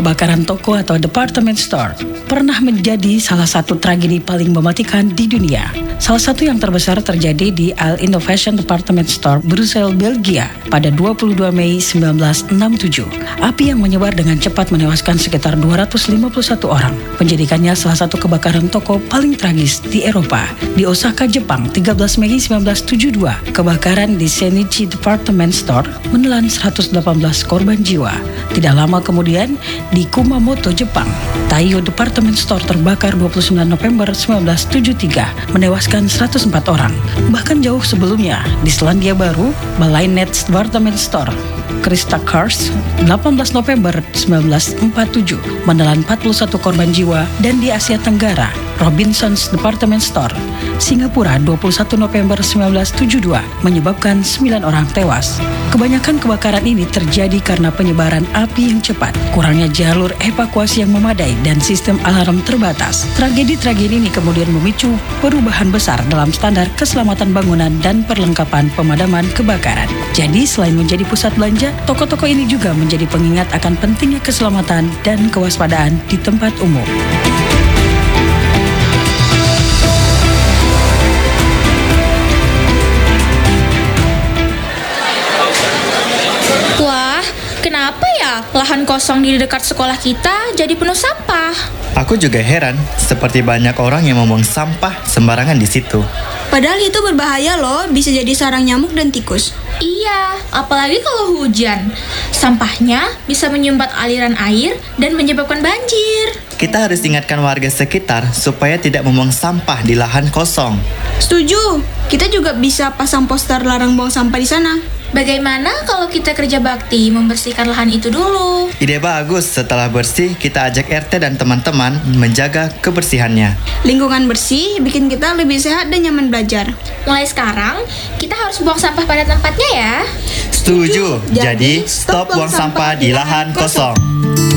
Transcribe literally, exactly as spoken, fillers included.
Kebakaran toko atau department store pernah menjadi salah satu tragedi paling mematikan di dunia. Salah satu yang terbesar terjadi di Al Innovation Department Store, Brussels, Belgia pada dua puluh dua Mei seribu sembilan ratus enam puluh tujuh. Api yang menyebar dengan cepat menewaskan sekitar dua ratus lima puluh satu orang, menjadikannya salah satu kebakaran toko paling tragis di Eropa. Di Osaka, Jepang, tiga belas Mei seribu sembilan ratus tujuh puluh dua, kebakaran di Senichi Department Store menelan seratus delapan belas korban jiwa. Tidak lama kemudian, di Kumamoto, Jepang, Taiyo Department Store terbakar dua puluh sembilan November seribu sembilan ratus tujuh puluh tiga, menewaskan seratus empat orang. Bahkan jauh sebelumnya, di Selandia Baru, Balai Nets Department Store, Krista Kars, delapan belas November seribu sembilan ratus empat puluh tujuh, menelan empat puluh satu korban jiwa. Dan di Asia Tenggara, Robinsons Department Store, Singapura, dua puluh satu November seribu sembilan ratus tujuh puluh dua, menyebabkan sembilan orang tewas. Kebanyakan kebakaran ini terjadi karena penyebaran api yang cepat, kurangnya jalur evakuasi yang memadai, dan sistem alarm terbatas. Tragedi-tragedi ini kemudian memicu perubahan besar dalam standar keselamatan bangunan dan perlengkapan pemadaman kebakaran. Jadi, selain menjadi pusat belanja, toko-toko ini juga menjadi pengingat akan pentingnya keselamatan dan kewaspadaan di tempat umum. Wah, kenapa ya lahan kosong di dekat sekolah kita jadi penuh sampah? Aku juga heran, seperti banyak orang yang membuang sampah sembarangan di situ. Padahal itu berbahaya loh, bisa jadi sarang nyamuk dan tikus. Iya, apalagi kalau hujan. Sampahnya bisa menyumbat aliran air dan menyebabkan banjir. Kita harus ingatkan warga sekitar supaya tidak membuang sampah di lahan kosong. Setuju, kita juga bisa pasang poster larang buang sampah di sana. Bagaimana kalau kita kerja bakti membersihkan lahan itu dulu? Ide bagus, setelah bersih kita ajak R T dan teman-teman menjaga kebersihannya. Lingkungan bersih bikin kita lebih sehat dan nyaman belajar. Mulai sekarang, kita harus buang sampah pada tempatnya ya. Setuju, jadi stop buang sampah di lahan kosong.